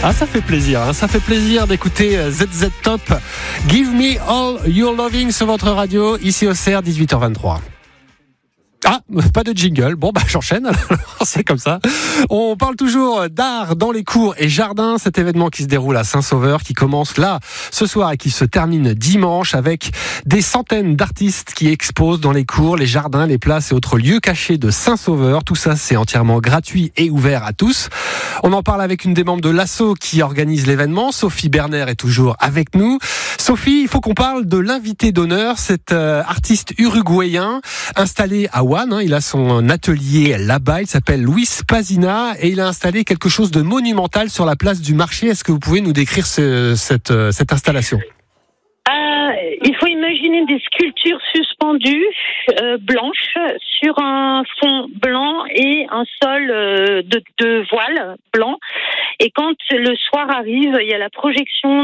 Ah, ça fait plaisir, hein. Ça fait plaisir d'écouter ZZ Top. Give me all your loving sur votre radio, ici au CER, 18h23. Ah, pas de jingle. Bon, j'enchaîne. C'est comme ça. On parle toujours d'art dans les cours et jardins. Cet événement qui se déroule à Saint-Sauveur, qui commence là, ce soir, et qui se termine dimanche avec des centaines d'artistes qui exposent dans les cours, les jardins, les places et autres lieux cachés de Saint-Sauveur. Tout ça, c'est entièrement gratuit et ouvert à tous. On en parle avec une des membres de l'asso qui organise l'événement. Sophie Berner est toujours avec nous. Sophie, il faut qu'on parle de l'invité d'honneur, cet artiste uruguayen installé à One. Il a son atelier là-bas, il s'appelle Luis Pazina et il a installé quelque chose de monumental sur la place du marché. Est-ce que vous pouvez nous décrire cette installation ? Il faut imaginer des sculptures suspendues, blanches, sur un fond blanc et un sol de voile blanc. Et quand le soir arrive, il y a la projection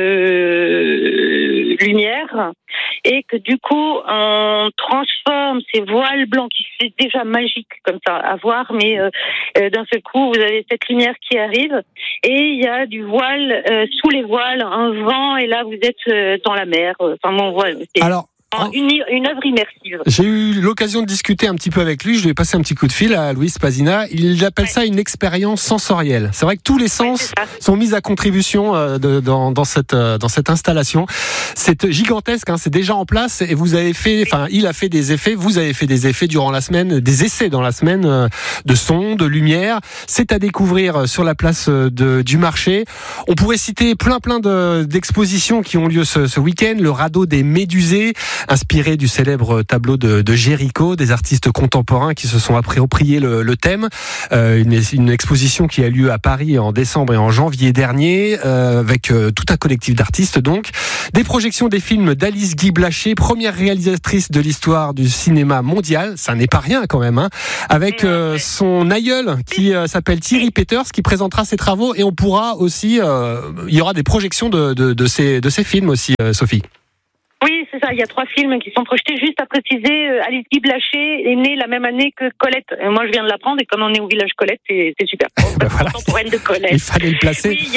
de lumière et que du coup, on transforme ces voiles blancs qui c'est déjà magique comme ça à voir, mais d'un seul coup, vous avez cette lumière qui arrive et il y a du voile, sous les voiles, un vent et là, vous êtes dans la mer. Enfin, bon, voilà. Alors, une œuvre immersive. J'ai eu l'occasion de discuter un petit peu avec lui. Je lui ai passé un petit coup de fil à Luis Pazina. Il appelle ça une expérience sensorielle. C'est vrai que tous les sens sont mis à contribution dans cette installation. C'est gigantesque, hein, c'est déjà en place et il a fait des effets. Vous avez fait des effets durant la semaine, des essais dans la semaine de son, de lumière. C'est à découvrir sur la place du marché. On pourrait citer plein d'expositions qui ont lieu ce week-end. Le radeau des Médusées, inspiré du célèbre tableau de Géricault, des artistes contemporains qui se sont appropriés le thème. Une exposition qui a lieu à Paris en décembre et en janvier dernier, avec tout un collectif d'artistes donc. Des projections des films d'Alice Guy Blaché, première réalisatrice de l'histoire du cinéma mondial, ça n'est pas rien quand même, hein, avec son aïeul qui s'appelle Thierry Peters, qui présentera ses travaux et on pourra aussi, il y aura des projections de ces films aussi, Sophie. Oui, c'est ça. Il y a 3 films qui sont projetés. Juste à préciser, Alice Guy Blaché est née la même année que Colette. Moi, je viens de l'apprendre et comme on est au village Colette, c'est super. Voilà, contemporaine de Colette. Il fallait le placer. Oui,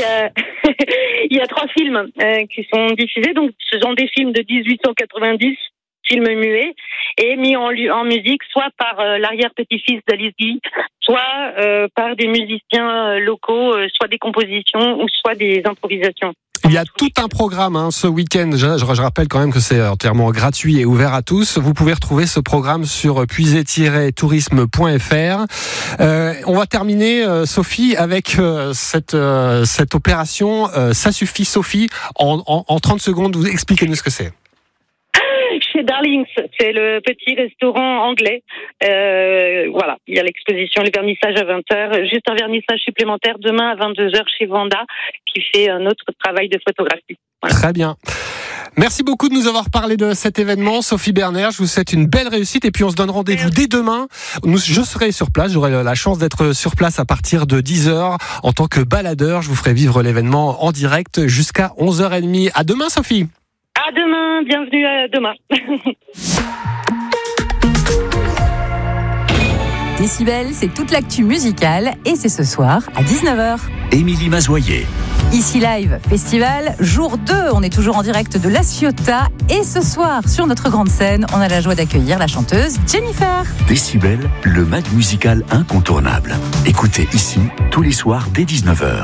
il y a 3 films qui sont diffusés. Donc, ce sont des films de 1890, films muets, et mis en musique, soit par l'arrière-petit-fils d'Alice Guy, soit par des musiciens locaux, soit des compositions ou soit des improvisations. Il y a tout un programme ce week-end. Je rappelle quand même que c'est entièrement gratuit et ouvert à tous. Vous pouvez retrouver ce programme sur puiser-tourisme.fr. On va terminer, Sophie, avec cette opération. Ça suffit, Sophie. En 30 secondes, vous expliquez-nous ce que c'est. Chez Darlings, c'est le petit restaurant anglais. Voilà, il y a l'exposition, le vernissage à 20h. Juste un vernissage supplémentaire demain à 22h chez Vanda, qui fait un autre travail de photographie. Voilà. Très bien. Merci beaucoup de nous avoir parlé de cet événement, Sophie Berner. Je vous souhaite une belle réussite et puis on se donne rendez-vous dès demain. Je serai sur place, j'aurai la chance d'être sur place à partir de 10h en tant que baladeur. Je vous ferai vivre l'événement en direct jusqu'à 11h30. À demain, Sophie. À demain, bienvenue à demain. Décibel, c'est toute l'actu musicale et c'est ce soir à 19h. Émilie Mazoyer. Ici Live Festival, jour 2, on est toujours en direct de La Ciotat et ce soir, sur notre grande scène, on a la joie d'accueillir la chanteuse Jennifer. Décibel, le mag musical incontournable. Écoutez ici, tous les soirs dès 19h.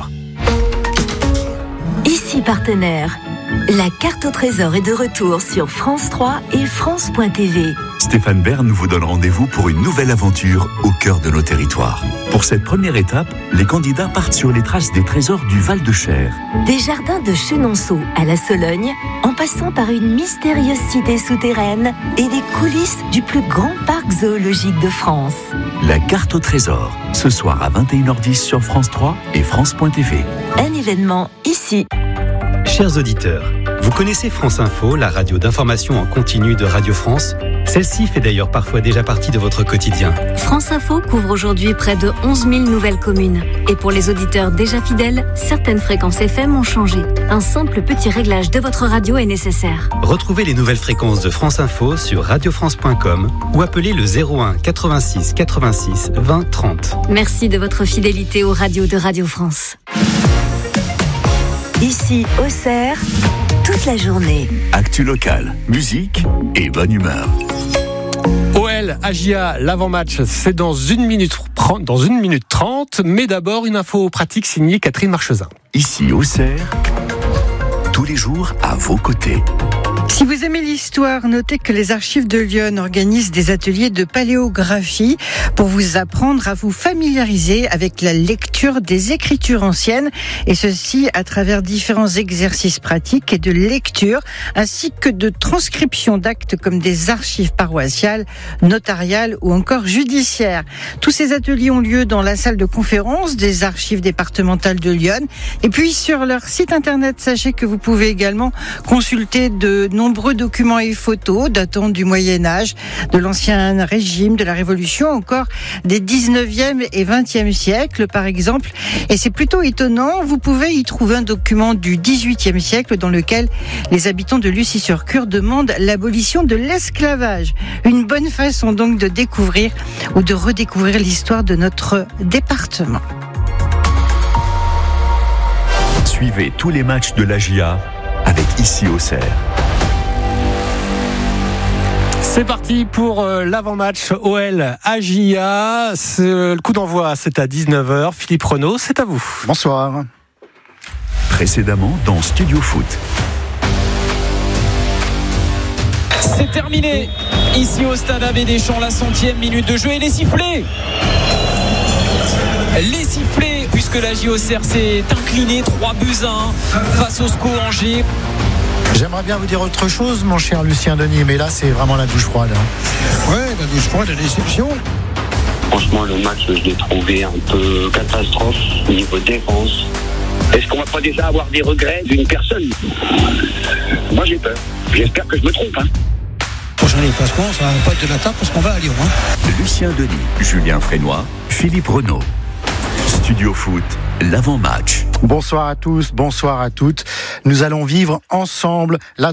Ici partenaire. La carte au trésor est de retour sur France 3 et France.tv. Stéphane Bern vous donne rendez-vous pour une nouvelle aventure au cœur de nos territoires. Pour cette première étape, les candidats partent sur les traces des trésors du Val-de-Cher. Des jardins de Chenonceau à la Sologne, en passant par une mystérieuse cité souterraine et des coulisses du plus grand parc zoologique de France. La carte au trésor, ce soir à 21h10 sur France 3 et France.tv. Un événement ici. Chers auditeurs, vous connaissez France Info, la radio d'information en continu de Radio France ? Celle-ci fait d'ailleurs parfois déjà partie de votre quotidien. France Info couvre aujourd'hui près de 11 000 nouvelles communes. Et pour les auditeurs déjà fidèles, certaines fréquences FM ont changé. Un simple petit réglage de votre radio est nécessaire. Retrouvez les nouvelles fréquences de France Info sur radiofrance.com ou appelez le 01 86 86 20 30. Merci de votre fidélité aux radios de Radio France. Ici, Auxerre, toute la journée. Actu locale, musique et bonne humeur. OL, AGIA, l'avant-match, c'est dans 1 minute 30. Mais d'abord, une info pratique signée Catherine Marchesin. Ici, Auxerre, tous les jours à vos côtés. Si vous aimez l'histoire, notez que les archives de Lyon organisent des ateliers de paléographie pour vous apprendre à vous familiariser avec la lecture des écritures anciennes, et ceci à travers différents exercices pratiques et de lecture, ainsi que de transcription d'actes comme des archives paroissiales, notariales ou encore judiciaires. Tous ces ateliers ont lieu dans la salle de conférence des archives départementales de Lyon. Et puis sur leur site internet, sachez que vous pouvez également consulter de nombreux documents et photos datant du Moyen-Âge, de l'Ancien Régime, de la Révolution, encore des 19e et 20e siècles par exemple. Et c'est plutôt étonnant, vous pouvez y trouver un document du 18e siècle dans lequel les habitants de Lucy-sur-Cure demandent l'abolition de l'esclavage. Une bonne façon donc de découvrir ou de redécouvrir l'histoire de notre département. Suivez tous les matchs de l'AGIA avec Ici Auxerre. C'est parti pour l'avant-match OL AGIA. Le coup d'envoi, c'est à 19h. Philippe Renaud, c'est à vous. Bonsoir. Précédemment dans Studio Foot. C'est terminé. Ici au stade Abbé Deschamps, la 100e minute de jeu et les sifflets. Les sifflets, puisque la JOCR s'est inclinée 3-1 face au SCO Angers. J'aimerais bien vous dire autre chose, mon cher Lucien Denis, mais là, c'est vraiment la douche froide. Ouais, la douche froide, la déception. Franchement, le match, je l'ai trouvé un peu catastrophe au niveau défense. Est-ce qu'on va pas déjà avoir des regrets d'une personne ? Moi, j'ai peur. J'espère que je me trompe. Prochain déplacement, ça va pas être de la table parce qu'on va à Lyon. Lucien Denis, Julien Frénois, Philippe Renaud. Studio Foot, l'avant-match. Bonsoir à tous, bonsoir à toutes. Nous allons vivre ensemble la